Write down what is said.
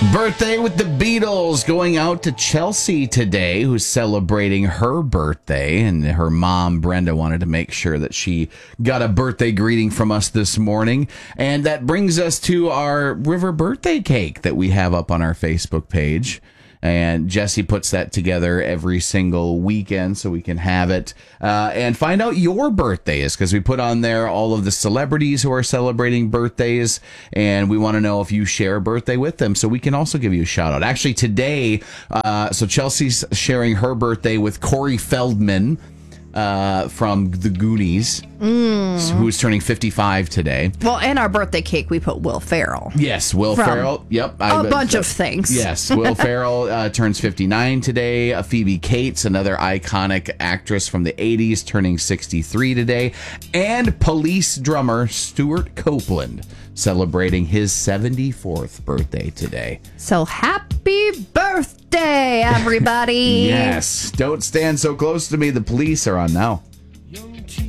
Birthday with the Beatles going out to Chelsea today, who's celebrating her birthday. And her mom, Brenda, wanted to make sure that she got a birthday greeting from us this morning. And that brings us to our River birthday cake that we have up on our Facebook page. And Jesse puts that together every single weekend so we can have it and find out your birthdays, because we put on there all of the celebrities who are celebrating birthdays, and we want to know if you share a birthday with them so we can also give you a shout out. Actually, today, so Chelsea's sharing her birthday with Corey Feldman from the Goonies, who's turning 55 today. Well, in our birthday cake, we put Will Ferrell. Yes, Will Ferrell. Yep. A bunch of things. Yes, Will Ferrell turns 59 today. Phoebe Cates, another iconic actress from the 80s, turning 63 today. And Police drummer Stuart Copeland celebrating his 74th birthday today. So happy birthday, everybody. Yes. Don't stand so close to me. The Police are on now.